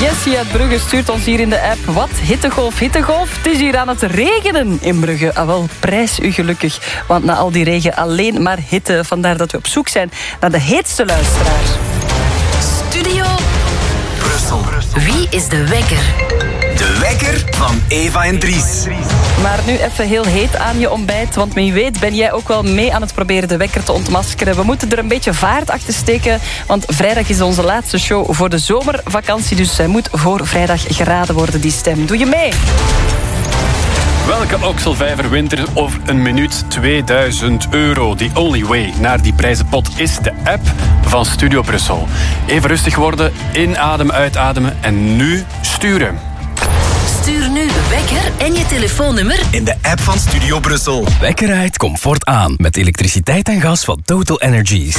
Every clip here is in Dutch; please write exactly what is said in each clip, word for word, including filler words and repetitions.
Jessie uit Brugge stuurt ons hier in de app. Wat? Hittegolf, hittegolf? Het is hier aan het regenen in Brugge. Ah wel, prijs u gelukkig. Want na al die regen alleen maar hitte. Vandaar dat we op zoek zijn naar de heetste luisteraar. Studio Brussel. Wie is de wekker? De wekker van Eva en Dries. Maar nu even heel heet aan je ontbijt. Want wie weet ben jij ook wel mee aan het proberen de wekker te ontmaskeren. We moeten er een beetje vaart achter steken. Want vrijdag is onze laatste show voor de zomervakantie. Dus zij moet voor vrijdag geraden worden, die stem. Doe je mee? Welke Oxelvijver Winter of een minuut tweeduizend euro. The only way naar die prijzenpot is de app van Studio Brussel. Even rustig worden, inademen, uitademen en nu sturen. Stuur nu de wekker en je telefoonnummer In de app van Studio Brussel. Wekker uit, comfort aan. Met elektriciteit en gas van Total Energies.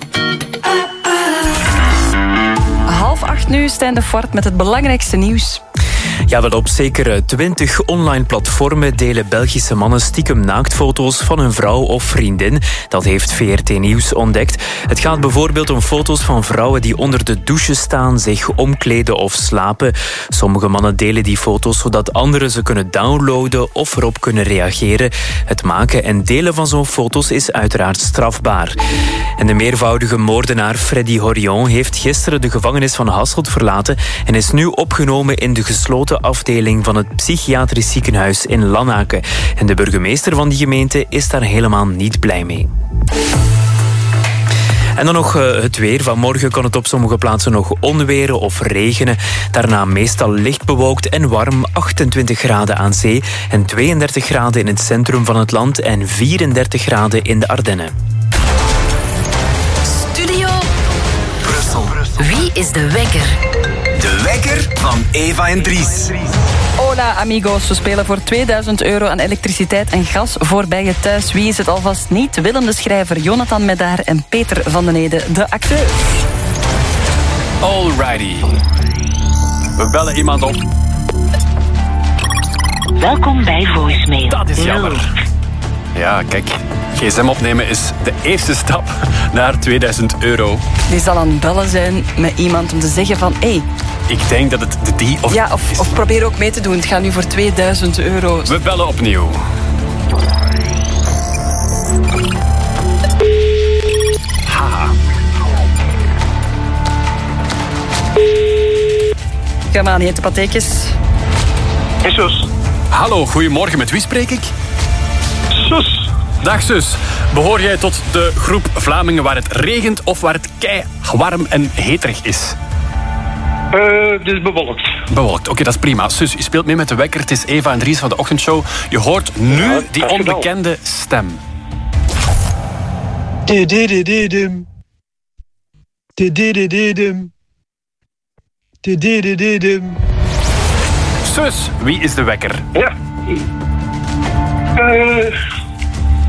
Half acht nu, Stijn de Fort met het belangrijkste nieuws. Ja, wel op zeker twintig online platformen delen Belgische mannen stiekem naaktfoto's van hun vrouw of vriendin. Dat heeft V R T Nieuws ontdekt. Het gaat bijvoorbeeld om foto's van vrouwen die onder de douche staan, zich omkleden of slapen. Sommige mannen delen die foto's zodat anderen ze kunnen downloaden of erop kunnen reageren. Het maken en delen van zo'n foto's is uiteraard strafbaar. En de meervoudige moordenaar Freddy Horion heeft gisteren de gevangenis van Hasselt verlaten en is nu opgenomen in de gesloten afdeling van het psychiatrisch ziekenhuis in Lanaken. En de burgemeester van die gemeente is daar helemaal niet blij mee. En dan nog uh, het weer. Vanmorgen kan het op sommige plaatsen nog onweren of regenen. Daarna meestal licht bewolkt en warm. achtentwintig graden aan zee en tweeëndertig graden in het centrum van het land en vierendertig graden in de Ardennen. Studio Brussel. Wie is de wekker? De wekker van Eva en Dries. Hola amigos, we spelen voor tweeduizend euro aan elektriciteit en gas voor bij je thuis. Wie is het alvast niet? Willem de schrijver, Jonathan Medaar en Peter van den Ede, de acteur. Alrighty. We bellen iemand op. Welkom bij voicemail. Dat is jammer. Ja, kijk. gsm opnemen is de eerste stap naar tweeduizend euro. Die zal aan het bellen zijn met iemand om te zeggen van... Hey, Ik denk dat het de die of... ja, of, of probeer ook mee te doen. Het gaat nu voor tweeduizend euro. We bellen opnieuw. Haha. Kom aan, heet de patekjes. Jesus. Hallo, goedemorgen. Met wie spreek ik? Sus. Dag zus. Behoor jij tot de groep Vlamingen waar het regent of waar het kei warm en heterig is? Uh, dit is bewolkt. Bewolkt, oké, dat is prima. Sus, je speelt mee met de wekker. Het is Eva en Dries van de ochtendshow. Je hoort nu Ja, die dankjewel. onbekende stem. Tididididum. Tididididum. Tididididum. Sus, wie is de wekker? Ja. Uh,